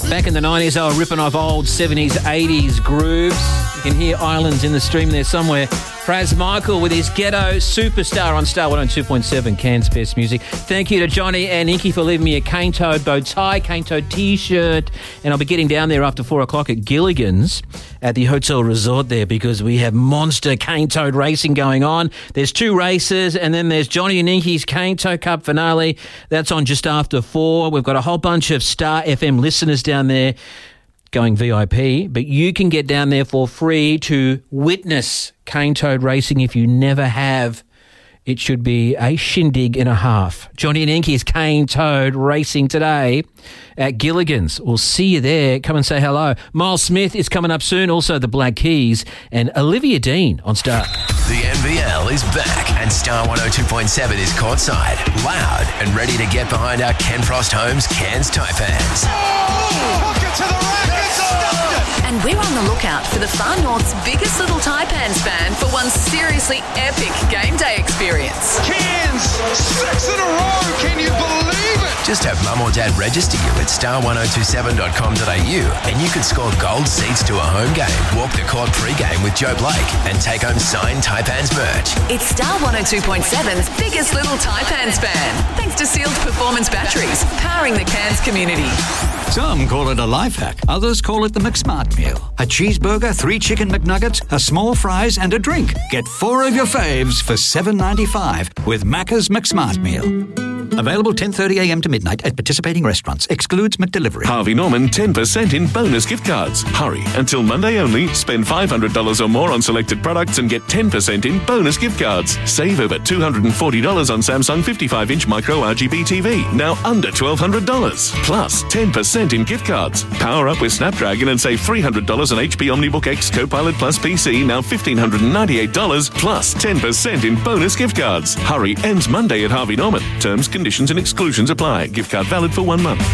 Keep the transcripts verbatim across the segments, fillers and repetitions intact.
Back in the nineties, they were ripping off old seventies, eighties grooves. You can hear Islands in the stream there somewhere. Praz Michael with his Ghetto Superstar on Star one oh two point seven, Cairns Best Music. Thank you to Johnny and Inky for leaving me a cane toad bow tie, cane toad T-shirt. And I'll be getting down there after four o'clock at Gilligan's at the Hotel Resort there because we have monster cane toad racing going on. There's two races and then there's Johnny and Inky's Cane Toad Cup finale. That's on just after four. We've got a whole bunch of Star F M listeners down there going V I P, but you can get down there for free to witness cane toad racing if you never have. It should be a shindig and a half. Johnny and Inky's Cane Toad racing today at Gilligan's. We'll see you there. Come and say hello. Miles Smith is coming up soon, also the Black Keys, and Olivia Dean on Star. The N B L is back and Star one oh two point seven is courtside, loud and ready to get behind our Ken Frost Homes Cairns Taipans. Oh, pocket to the rack, it's stuffed it! And we're on the lookout for the Far North's biggest little Taipans fan for one seriously epic game day experience. Cairns, six in a row, can you believe it? Just have mum or dad register you at star one oh two seven dot com dot a u and you could score gold seats to a home game, walk the court pre-game with Joe Blake and take home signed Taipans merch. It's Star one oh two point seven's biggest little Taipans fan, thanks to Sealed Performance Batteries, powering the Cairns community. Some call it a life hack, others call it the McSmart meal. A cheeseburger, three chicken McNuggets, a small fries and a drink. Get four of your faves for seven ninety-five with Macca's McSmart meal. Available ten thirty a m to midnight at participating restaurants. Excludes McDelivery. Harvey Norman ten percent in bonus gift cards. Hurry, until Monday only. Spend five hundred dollars or more on selected products and get ten percent in bonus gift cards. Save over two hundred forty dollars on Samsung fifty-five inch micro R G B T V, now under twelve hundred dollars. Plus ten percent in gift cards. Power up with Snapdragon and save three hundred dollars on H P OmniBook X Copilot Plus P C, now one thousand five hundred ninety-eight dollars, plus ten percent in bonus gift cards. Hurry, ends Monday at Harvey Norman. Terms, conditions and exclusions apply. Gift card valid for one month.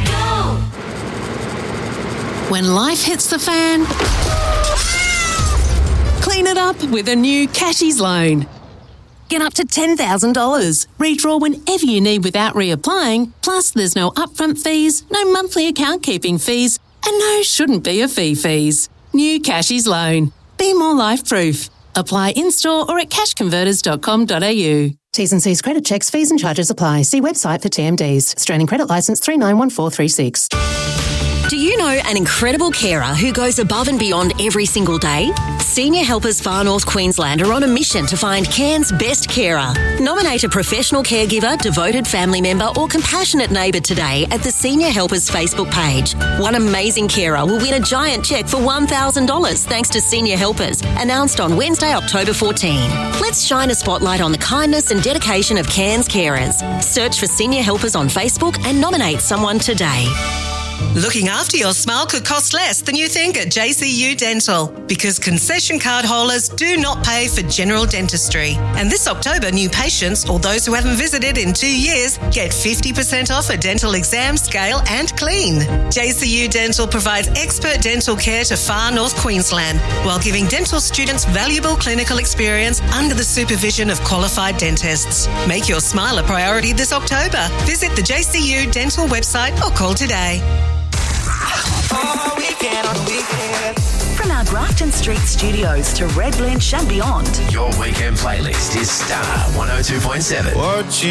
When life hits the fan, clean it up with a new Cashies loan. Get up to ten thousand dollars. Redraw whenever you need without reapplying. Plus, there's no upfront fees, no monthly account keeping fees, and no shouldn't be a fee fees. New Cashies loan. Be more life proof. Apply in-store or at cash converters dot com dot a u. T's and C's credit checks, fees and charges apply. See website for T M Ds. Australian Credit Licence three nine one four three six. Do you know an incredible carer who goes above and beyond every single day? Senior Helpers Far North Queensland are on a mission to find Cairns' best carer. Nominate a professional caregiver, devoted family member or compassionate neighbour today at the Senior Helpers Facebook page. One amazing carer will win a giant cheque for one thousand dollars thanks to Senior Helpers, announced on Wednesday, October fourteenth. Let's shine a spotlight on the kindness and dedication of Cairns carers. Search for Senior Helpers on Facebook and nominate someone today. Looking after your smile could cost less than you think at J C U Dental, because concession card holders do not pay for general dentistry. And this October, new patients or those who haven't visited in two years get fifty percent off a dental exam, scale and clean. J C U Dental provides expert dental care to Far North Queensland while giving dental students valuable clinical experience under the supervision of qualified dentists. Make your smile a priority this October. Visit the J C U Dental website or call today. From our Grafton Street studios to Red Lynch and beyond, Your weekend playlist is Star one oh two point seven. Watching